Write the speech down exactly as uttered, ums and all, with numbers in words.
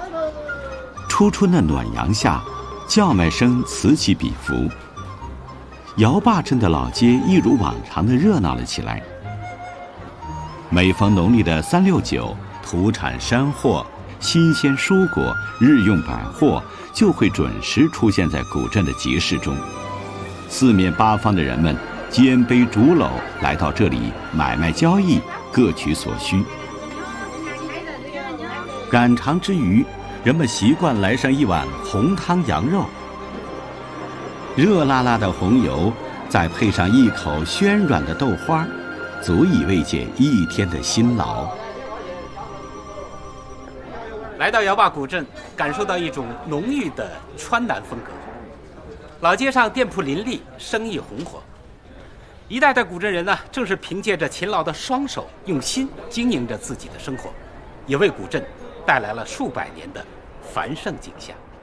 初春的暖阳下，叫卖声此起彼伏。姚坝镇的老街一如往常的热闹了起来。每逢农历的三六九，土产山货、新鲜蔬果、日用百货就会准时出现在古镇的集市中。四面八方的人们肩背竹篓来到这里买卖交易，各取所需。赶场之余，人们习惯来上一碗红汤羊肉。热辣辣的红油，再配上一口暄软的豆花，足以慰藉一天的辛劳。 来到姚坝古镇，感受到一种浓郁的川南风格。老街上店铺林立，生意红火。一代代古镇人呢，正是凭借着勤劳的双手，用心经营着自己的生活，也为古镇带来了数百年的繁盛景象。